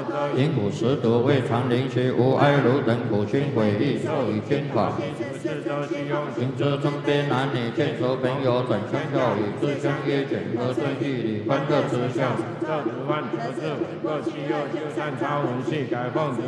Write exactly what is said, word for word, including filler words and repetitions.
因苦食毒，未尝灵犀，无碍如等苦心悔意，受以捐款。行者中边男女，见所朋友，转相笑语，自相约卷，和顺义理，欢乐之笑。这十万得志，伟各西右，就善超文系，改奉